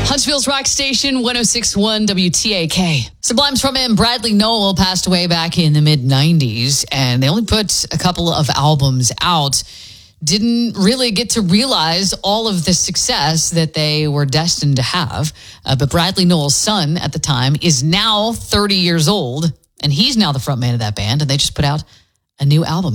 Huntsville's Rock Station, 106.1 WTAK. Sublime's frontman Bradley Nowell passed away back in the mid-90s, and they only put a couple of albums out. Didn't really get to realize all of the success that they were destined to have. But Bradley Nowell's son at the time is now 30 years old, and he's now the frontman of that band, and they just put out a new album.